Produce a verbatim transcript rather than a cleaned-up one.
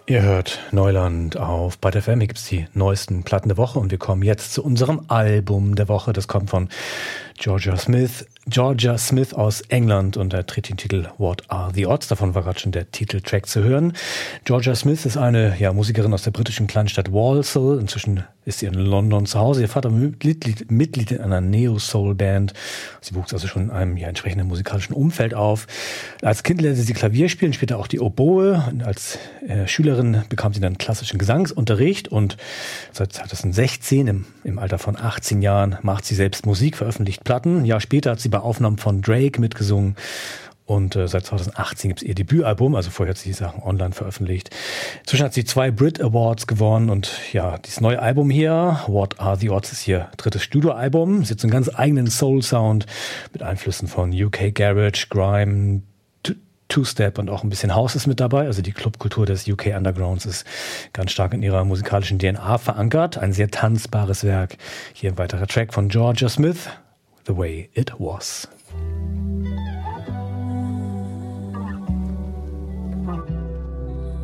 Ihr hört Neuland auf Bad F M. Hier gibt es die neuesten Platten der Woche und wir kommen jetzt zu unserem Album der Woche. Das kommt von Georgia Smith. Georgia Smith aus England und er trägt den Titel What Are the Odds? Davon war gerade schon der Titeltrack zu hören. Georgia Smith ist eine ja, Musikerin aus der britischen Kleinstadt Walsall. Inzwischen ist sie in London zu Hause. Ihr Vater Mitglied, Mitglied in einer Neo-Soul-Band. Sie wuchs also schon in einem ja, entsprechenden musikalischen Umfeld auf. Als Kind lernte sie Klavier spielen, später auch die Oboe. Und als äh, Schülerin bekam sie dann klassischen Gesangsunterricht und seit zweitausendsechzehn, im, im Alter von achtzehn Jahren, macht sie selbst Musik, veröffentlicht Platten. Ein Jahr später hat sie bei Aufnahmen von Drake mitgesungen. Und äh, seit zweitausendachtzehn gibt es ihr Debütalbum, also vorher hat sie die Sachen online veröffentlicht. Inzwischen hat sie zwei Brit Awards gewonnen und ja, dieses neue Album hier, What Are the Odds, ist ihr drittes Studioalbum. Sie hat so einen ganz eigenen Soul-Sound mit Einflüssen von U K Garage, Grime, Two-Step und auch ein bisschen House ist mit dabei. Also die Clubkultur des U K Undergrounds ist ganz stark in ihrer musikalischen D N A verankert. Ein sehr tanzbares Werk. Hier ein weiterer Track von Georgia Smith, The Way It Was.